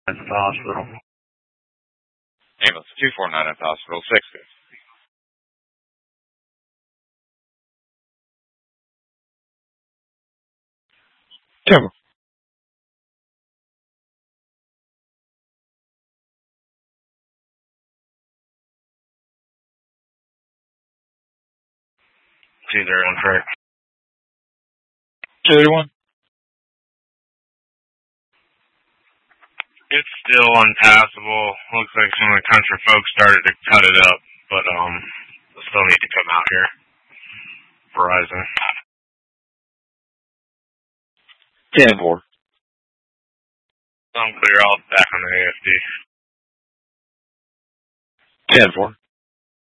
At the hospital. Ambulance 249 at the hospital, 6. Tim. Either incorrect. 281. It's still unpassable. Looks like some of the country folks started to cut it up, but they'll still need to come out here. Verizon. 10-4. I'm clear. All back on the AFD. 10-4.